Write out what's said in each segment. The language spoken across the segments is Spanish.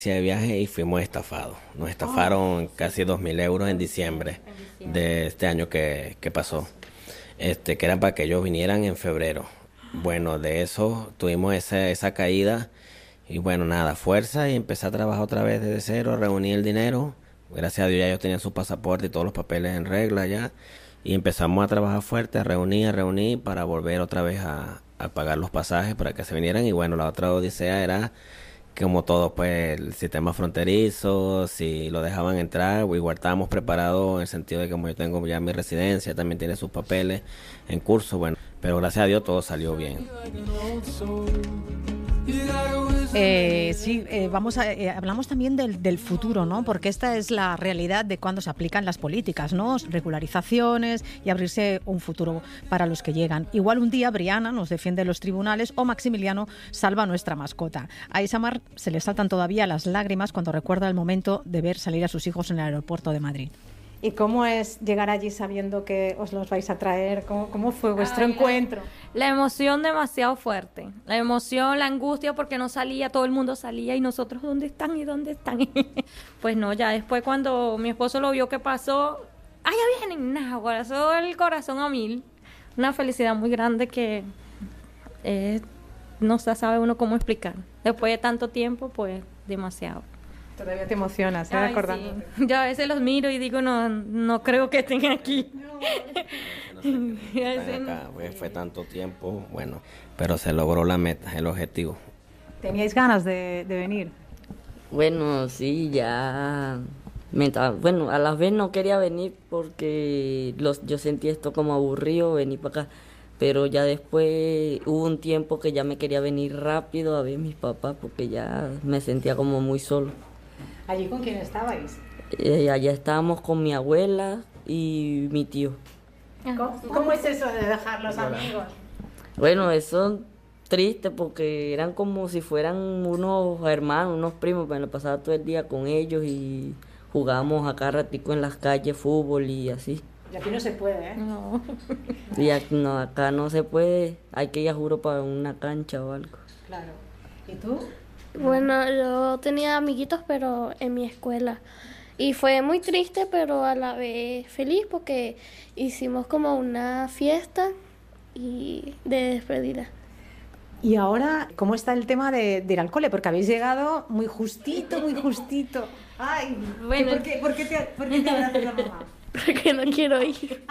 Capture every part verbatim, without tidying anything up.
De viaje y fuimos estafados. Nos estafaron casi dos mil euros en diciembre de este año que, que pasó. Este, que era para que ellos vinieran en febrero. Bueno, de eso tuvimos esa, esa caída y bueno, nada, fuerza y empecé a trabajar otra vez desde cero, reuní el dinero. Gracias a Dios ya ellos tenían su pasaporte y todos los papeles en regla ya. Y empezamos a trabajar fuerte, a reunir, a reunir para volver otra vez a, a pagar los pasajes para que se vinieran. Y bueno, la otra odisea era, como todo, pues el sistema fronterizo, si lo dejaban entrar, igual estábamos preparados en el sentido de que como yo tengo ya mi residencia, también tiene sus papeles en curso, bueno, pero gracias a Dios todo salió bien. Eh, sí, eh, vamos a, eh, hablamos también del, del futuro, ¿no? Porque esta es la realidad de cuando se aplican las políticas, ¿no? Regularizaciones y abrirse un futuro para los que llegan. Igual un día Briana nos defiende en los tribunales o Maximiliano salva a nuestra mascota. A Isamar se le saltan todavía las lágrimas cuando recuerda el momento de ver salir a sus hijos en el aeropuerto de Madrid. ¿Y cómo es llegar allí sabiendo que os los vais a traer? ¿Cómo, cómo fue vuestro Ay, encuentro? La, la emoción demasiado fuerte. La emoción, la angustia porque no salía, todo el mundo salía y nosotros, ¿dónde están y dónde están? Pues no, ya después cuando mi esposo lo vio que pasó, ¡ay, ya vienen! Nah, abrazó el corazón a mil. Una felicidad muy grande que eh, no se sabe uno cómo explicar. Después de tanto tiempo, pues demasiado. Todavía te emocionas, ¿eh? Ay, Acordándote. sí. Yo a veces los miro y digo, no, no creo que estén aquí. No, no sé qué están acá, pues, fue tanto tiempo, bueno, pero se logró la meta, el objetivo. ¿Teníais ganas de, de venir? Bueno, sí, ya... Mientras, bueno, a la vez no quería venir porque los, yo sentía esto como aburrido, venir para acá. Pero ya después hubo un tiempo que ya me quería venir rápido a ver a mis papás porque ya me sentía como muy solo. ¿Allí con quién estabais? Eh, allá estábamos con mi abuela y mi tío. ¿Cómo, cómo es eso de dejar los amigos? Bueno, eso triste porque eran como si fueran unos hermanos, unos primos, me lo pasaba todo el día con ellos y jugábamos acá ratico en las calles, fútbol y así. Y aquí no se puede, ¿eh? No. Y aquí, no, acá no se puede, hay que ir a juro para una cancha o algo. Claro. ¿Y tú? Bueno, yo tenía amiguitos, pero en mi escuela. Y fue muy triste, pero a la vez feliz porque hicimos como una fiesta y de despedida. Y ahora, ¿cómo está el tema de, de ir al cole? Porque habéis llegado muy justito, muy justito. Ay, Bueno. ¿por qué, por qué te, por qué te abrazas a mamá? Porque no quiero ir.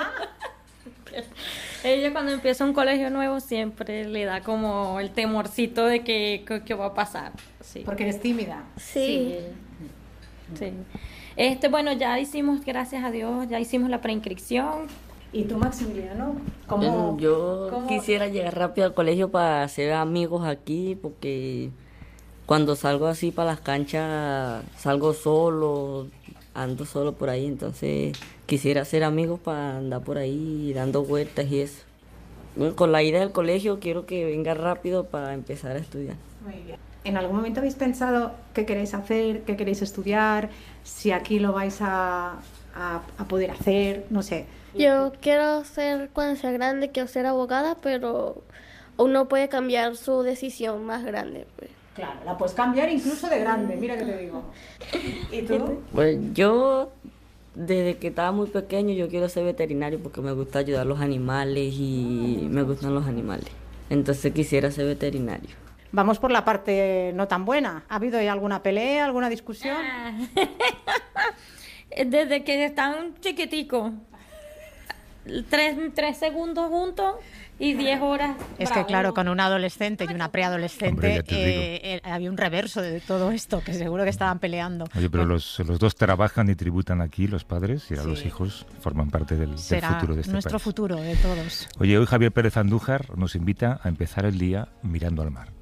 Ella cuando empieza un colegio nuevo siempre le da como el temorcito de que, que, que va a pasar. Sí. Porque eres tímida. Sí. Sí. Sí. Este, bueno, ya hicimos, gracias a Dios, ya hicimos la preinscripción. ¿Y tú, Maximiliano? ¿Cómo, Bueno, yo cómo- quisiera llegar rápido al colegio para hacer amigos aquí porque cuando salgo así para las canchas salgo solo, ando solo por ahí, entonces quisiera hacer amigos para andar por ahí dando vueltas y eso. Bueno, con la ida del colegio quiero que venga rápido para empezar a estudiar. Muy bien. ¿En algún momento habéis pensado qué queréis hacer, qué queréis estudiar, si aquí lo vais a, a, a poder hacer, no sé? Yo quiero ser, cuando sea grande, quiero ser abogada, pero uno puede cambiar su decisión más grande, pues. Claro, la puedes cambiar incluso de grande, mira que te digo. ¿Y tú? Pues yo, desde que estaba muy pequeño, yo quiero ser veterinario porque me gusta ayudar a los animales y me gustan los animales. Entonces quisiera ser veterinario. Vamos por la parte no tan buena. ¿Ha habido ya alguna pelea, alguna discusión? Desde que están chiquiticos, tres, tres segundos juntos y diez horas. Es que bravo. claro, con un adolescente y una Hombre, preadolescente ya te eh, eh, había un reverso de todo esto, que seguro que estaban peleando. Oye, pero los, los dos trabajan y tributan aquí, los padres, y ahora Sí. los hijos forman parte del, del Será futuro de este nuestro país. futuro de todos. Oye, hoy Javier Pérez Andújar nos invita a empezar el día mirando al mar.